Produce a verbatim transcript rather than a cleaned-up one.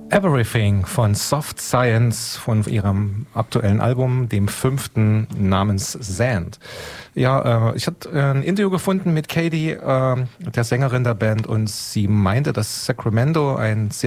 Everything von Soft Science von ihrem aktuellen Album, dem fünften namens Sand. Ja, äh, ich hatte ein Interview gefunden mit Katie, äh, der Sängerin der Band, und sie meinte, dass Sacramento ein sehr